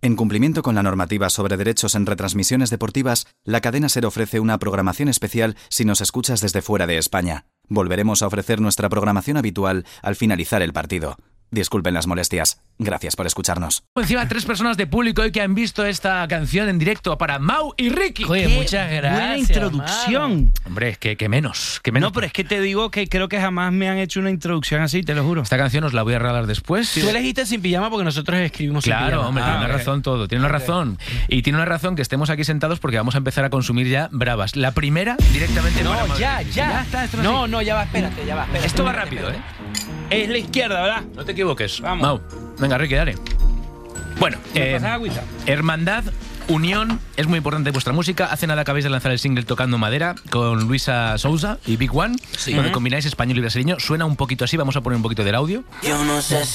En cumplimiento con la normativa sobre derechos en retransmisiones deportivas, la cadena SER ofrece una programación especial si nos escuchas desde fuera de España. Volveremos a ofrecer nuestra programación habitual al finalizar el partido. Disculpen las molestias. Gracias por escucharnos. Encima 3 personas de público hoy que han visto esta canción en directo para Mau y Ricky. Oye, muchas gracias. Buena introducción. Mano. Hombre, es que menos. No, pero es que te digo que creo que jamás me han hecho una introducción así, te lo juro. Esta canción os la voy a regalar después. Tú elegiste Sin Pijama porque nosotros escribimos Sin Pijama. Claro, hombre, tiene una ok. razón todo. Tiene una razón. Y tiene una razón que estemos aquí sentados porque vamos a empezar a consumir ya bravas. La primera, directamente para No, Madrid. ya. Está, esto No, así. no, ya va, espérate. Esto va rápido, ¿eh? Es la izquierda, ¿verdad? No te equivoques. Vamos. Mau, venga, Ricky, dale. Bueno, ¿Me pasas agüita? hermandad, unión, es muy importante vuestra música. Hace nada acabáis de lanzar el single Tocando Madera con Luisa Souza y Big One, donde combináis español y brasileño. Suena un poquito así, vamos a poner un poquito del audio. Yo no sé